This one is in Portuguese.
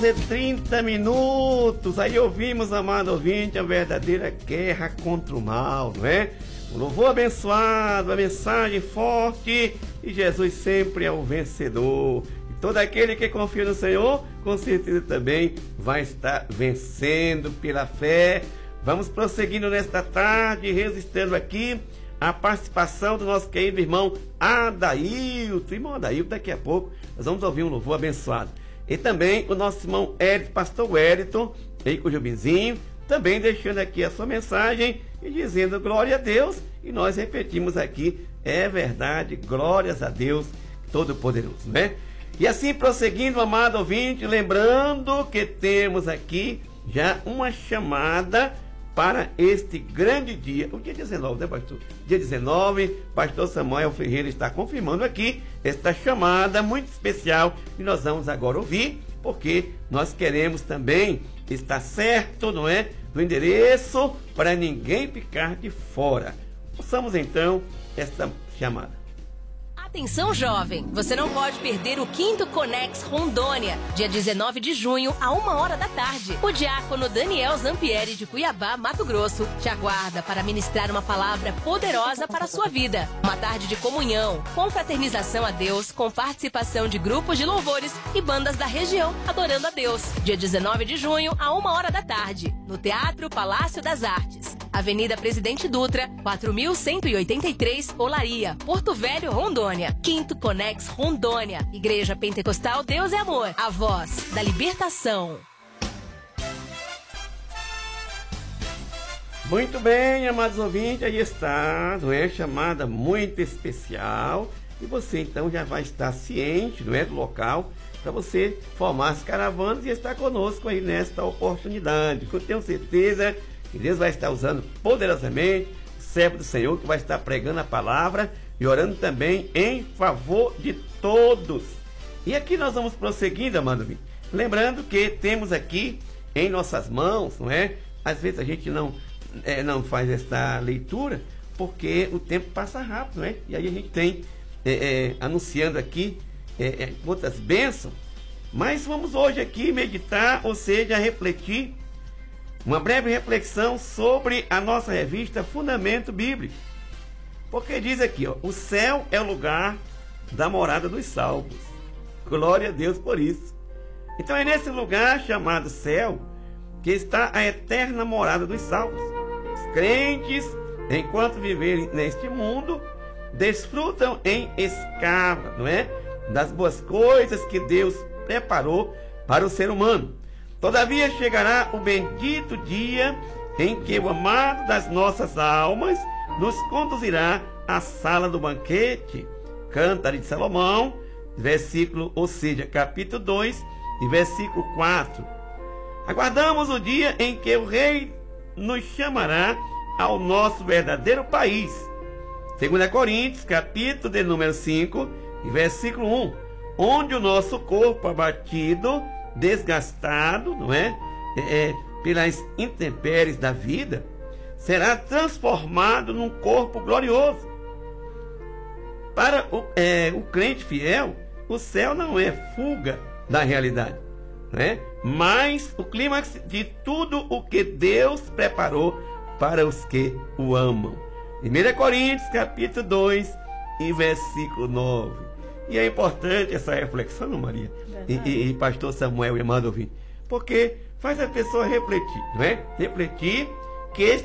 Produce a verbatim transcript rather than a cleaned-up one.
trinta minutos, aí ouvimos, amado ouvinte, a verdadeira guerra contra o mal, não é? O louvor abençoado, a mensagem forte, e Jesus sempre é o vencedor. E todo aquele que confia no Senhor, com certeza também vai estar vencendo pela fé. Vamos prosseguindo nesta tarde, registrando aqui a participação do nosso querido irmão Adailton. Irmão Adailton, daqui a pouco nós vamos ouvir um louvor abençoado. E também o nosso irmão Hélito, pastor Wellington, aí com o Jubinzinho, também deixando aqui a sua mensagem e dizendo glória a Deus. E nós repetimos aqui, é verdade, glórias a Deus Todo-Poderoso, né? E assim prosseguindo, amado ouvinte, lembrando que temos aqui já uma chamada para este grande dia, o dia dezenove, né, pastor? Dia dezenove, pastor Samuel Ferreira está confirmando aqui esta chamada muito especial e nós vamos agora ouvir, porque nós queremos também estar certo, não é? Do endereço para ninguém ficar de fora. Ouçamos então esta chamada. Atenção, jovem! Você não pode perder o quinto Conex Rondônia, dia dezenove de junho, a uma hora da tarde. O diácono Daniel Zampieri, de Cuiabá, Mato Grosso, te aguarda para ministrar uma palavra poderosa para a sua vida. Uma tarde de comunhão, confraternização a Deus, com participação de grupos de louvores e bandas da região adorando a Deus. Dia dezenove de junho, a uma hora da tarde, no Teatro Palácio das Artes. Avenida Presidente Dutra, quatro mil cento e oitenta e três, Olaria, Porto Velho, Rondônia. Quinto Conex Rondônia. Igreja Pentecostal Deus é Amor. A voz da libertação. Muito bem, amados ouvintes, aí está, não é? Chamada muito especial. E você então já vai estar ciente, não é? Do local, para você formar as caravanas e estar conosco aí nesta oportunidade. Eu tenho certeza que Deus vai estar usando poderosamente o servo do Senhor, que vai estar pregando a palavra e orando também em favor de todos. E aqui nós vamos prosseguindo, amado amigo. Lembrando que temos aqui em nossas mãos, não é? Às vezes a gente não, é, não faz esta leitura, porque o tempo passa rápido, não é? E aí a gente tem é, é, anunciando aqui é, é, outras bênçãos. Mas vamos hoje aqui meditar, ou seja, refletir, uma breve reflexão sobre a nossa revista Fundamento Bíblico. Porque diz aqui, ó, o céu é o lugar da morada dos salvos. Glória a Deus por isso. Então é nesse lugar chamado céu que está a eterna morada dos salvos. Os crentes, enquanto viverem neste mundo, desfrutam em escala, não é? Das boas coisas que Deus preparou para o ser humano. Todavia chegará o bendito dia em que o amado das nossas almas nos conduzirá à sala do banquete. Cântaro de Salomão, versículo, ou seja, capítulo dois e versículo quatro. Aguardamos o dia em que o Rei nos chamará ao nosso verdadeiro país. Segunda Coríntios, capítulo de número cinco e versículo um, onde o nosso corpo abatido, desgastado, não é? É, é pelas intempéries da vida, será transformado num corpo glorioso. Para o, é, o crente fiel, o céu não é fuga da realidade, né? Mas o clímax de tudo o que Deus preparou para os que o amam. Primeira Coríntios, capítulo dois e versículo nove. E é importante essa reflexão, não, Maria? E, e, e pastor Samuel e amado ouvinte, porque faz a pessoa refletir, não é? Refletir que